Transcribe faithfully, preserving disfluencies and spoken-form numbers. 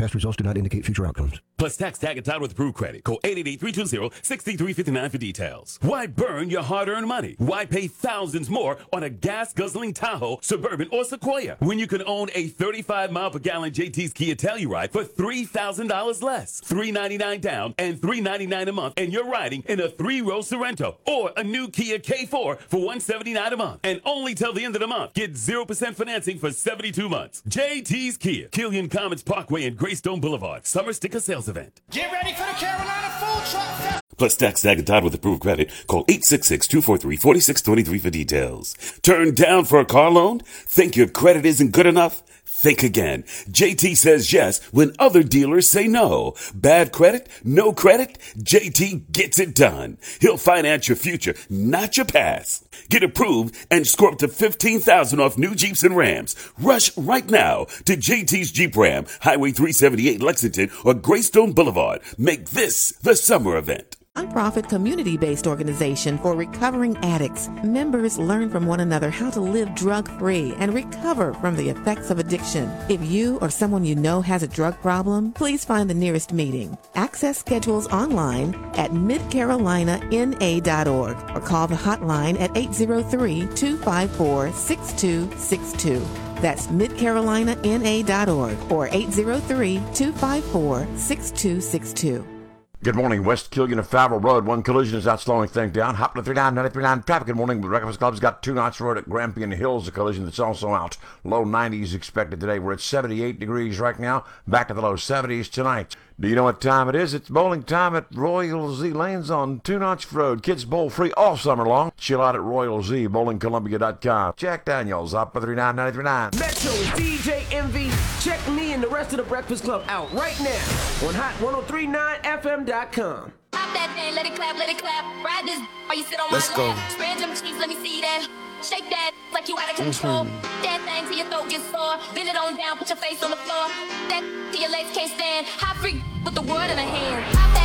Past results do not indicate future outcomes. Plus tax tag and title with approved credit. Call eight eight eight, three two zero, six three five nine for details. Why burn your hard-earned money? Why pay thousands more on a gas-guzzling Tahoe, Suburban, or Sequoia when you can own a thirty-five mile per gallon J T's Kia Telluride for three thousand dollars less? three ninety-nine down and three ninety-nine a month, and you're riding in a three-row Sorento or a new Kia K four for one seventy-nine a month. And only till the end of the month, get zero percent financing for seventy-two months. J T's Kia, Killian Commons Parkway and Greystone Boulevard. Summer sticker sales event. Get ready for the Carolina Food Truck Festival. Plus tax tag and title with approved credit. Call eight six six, two four three, four six two three for details. Turned down for a car loan? Think your credit isn't good enough? Think again. J T says yes when other dealers say no. Bad credit? No credit? J T gets it done. He'll finance your future, not your past. Get approved and score up to fifteen thousand dollars off new Jeeps and Rams. Rush right now to J T's Jeep Ram, Highway three seventy-eight, Lexington, or Greystone Boulevard. Make this the summer event. Nonprofit community-based organization for recovering addicts. Members learn from one another how to live drug-free and recover from the effects of addiction. If you or someone you know has a drug problem, please find the nearest meeting. Access schedules online at mid carolina n a dot org or call the hotline at eight zero three, two five four, six two six two. That's mid carolina n a dot org or eight zero three, two five four, six two six two. Good morning, West Killian and Favre Road. One collision is out, slowing things down. Hop to three nine nine three nine traffic. Good morning. The Breakfast Club's got two Notch Road at Grampian Hills, a collision that's also out. Low nineties expected today. We're at seventy-eight degrees right now. Back to the low seventies tonight. Do you know what time it is? It's bowling time at Royal Z Lanes on Two Notch Road. Kids bowl free all summer long. Chill out at Royal Z, bowling columbia dot com. Jack Daniels, up for three nine nine three nine. Metro D J M V. Check me and the rest of the Breakfast Club out right now on hot ten thirty-nine F M dot com. Pop that thing, let it clap, let it clap. Ride this while you sit on Let's my go. lap. Spread them cheeks, let me see that. Shake that like you out of control. Mm-hmm. That thing till your throat gets sore. Bend it on down, put your face on the floor. That till your legs can't stand. Hot freak with the world in a hand. Pop that